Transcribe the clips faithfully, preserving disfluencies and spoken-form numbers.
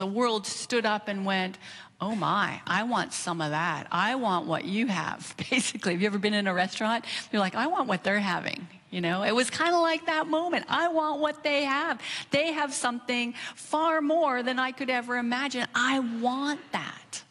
the world stood up and went, oh my, I want some of that. I want what you have, basically. Have you ever been in a restaurant? You're like, I want what they're having. You know, it was kind of like that moment. I want what they have. They have something far more than I could ever imagine. I want that.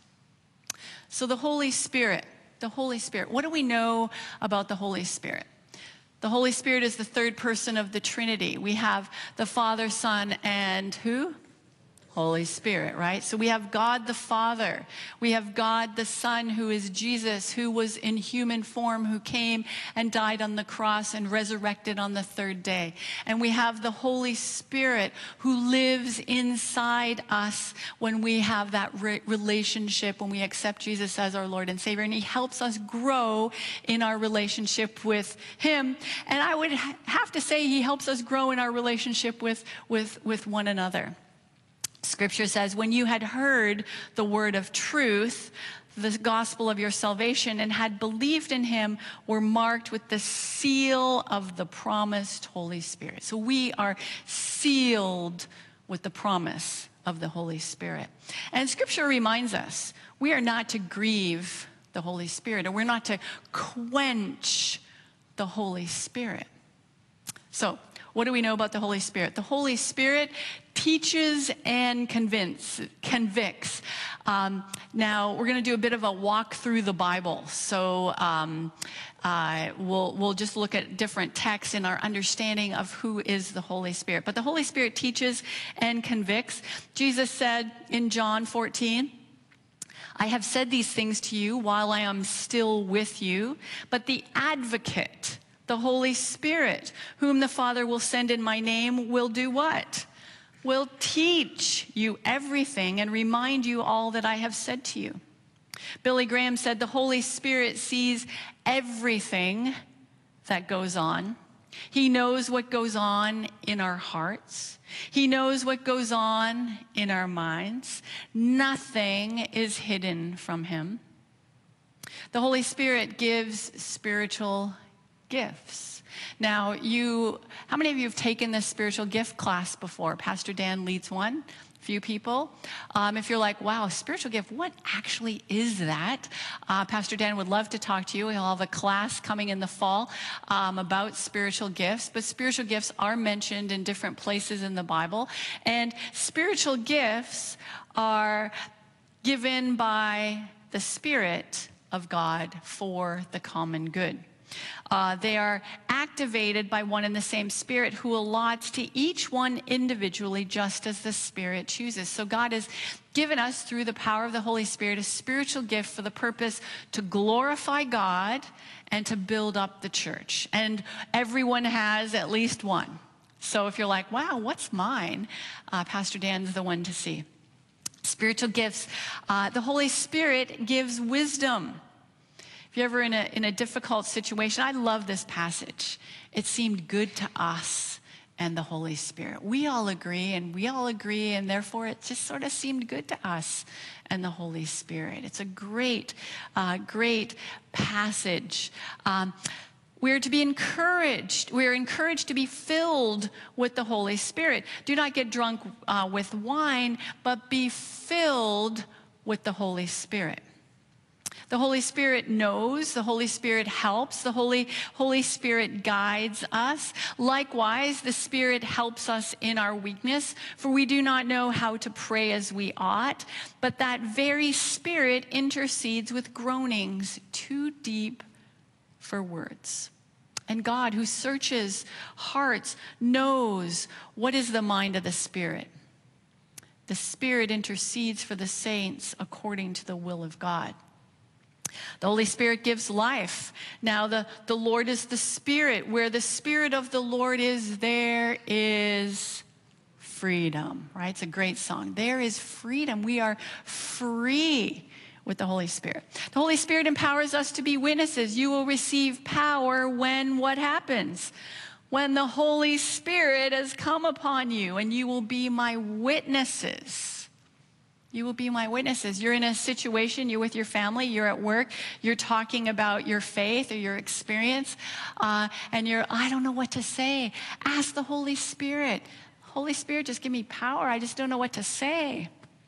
So the Holy Spirit, the Holy Spirit. What do we know about the Holy Spirit? The Holy Spirit is the third person of the Trinity. We have the Father, Son, and who? Holy Spirit, right? So we have God the Father. We have God the Son, who is Jesus, who was in human form, who came and died on the cross and resurrected on the third day. And we have the Holy Spirit, who lives inside us when we have that re- relationship, when we accept Jesus as our Lord and Savior. And he helps us grow in our relationship with him. And I would ha- have to say he helps us grow in our relationship with, with, with one another. Scripture says, when you had heard the word of truth, the gospel of your salvation, and had believed in him, were marked with the seal of the promised Holy Spirit. So we are sealed with the promise of the Holy Spirit. And Scripture reminds us, we are not to grieve the Holy Spirit, or we're not to quench the Holy Spirit. So, what do we know about the Holy Spirit? The Holy Spirit teaches and convince, convicts. Um, now, we're going to do a bit of a walk through the Bible. So um, uh, we'll, we'll just look at different texts in our understanding of who is the Holy Spirit. But the Holy Spirit teaches and convicts. Jesus said in John fourteen, I have said these things to you while I am still with you, but the advocate, the Holy Spirit, whom the Father will send in my name, will do what? Will teach you everything and remind you all that I have said to you. Billy Graham said the Holy Spirit sees everything that goes on. He knows what goes on in our hearts. He knows what goes on in our minds. Nothing is hidden from him. The Holy Spirit gives spiritual gifts. Now, you, how many of you have taken this spiritual gift class before? Pastor Dan leads one. A few people. Um, if you're like, wow, spiritual gift, what actually is that? Uh, Pastor Dan would love to talk to you. He'll have a class coming in the fall um, about spiritual gifts. But spiritual gifts are mentioned in different places in the Bible. And spiritual gifts are given by the Spirit of God for the common good. Uh, they are activated by one and the same Spirit, who allots to each one individually just as the Spirit chooses. So God has given us, through the power of the Holy Spirit, a spiritual gift for the purpose to glorify God and to build up the church. And everyone has at least one. So if you're like, wow, what's mine? Uh, Pastor Dan's the one to see. Spiritual gifts. Uh, the Holy Spirit gives wisdom. If you're ever in a, in a difficult situation, I love this passage. It seemed good to us and the Holy Spirit. We all agree, and we all agree, and therefore it just sort of seemed good to us and the Holy Spirit. It's a great, uh, great passage. Um, We're to be encouraged. We're encouraged to be filled with the Holy Spirit. Do not get drunk uh, with wine, but be filled with the Holy Spirit. The Holy Spirit knows, the Holy Spirit helps, the Holy, Holy Spirit guides us. Likewise, the Spirit helps us in our weakness, for we do not know how to pray as we ought, but that very Spirit intercedes with groanings too deep for words. And God, who searches hearts, knows what is the mind of the Spirit. The Spirit intercedes for the saints according to the will of God. The Holy Spirit gives life. Now, the, the Lord is the Spirit. Where the Spirit of the Lord is, there is freedom, right? It's a great song. There is freedom. We are free with the Holy Spirit. The Holy Spirit empowers us to be witnesses. You will receive power when what happens? When the Holy Spirit has come upon you, and you will be my witnesses. You will be my witnesses. You're in a situation, you're with your family, you're at work, you're talking about your faith or your experience, uh, and you're, I don't know what to say. Ask the Holy Spirit. Holy Spirit, just give me power. I just don't know what to say.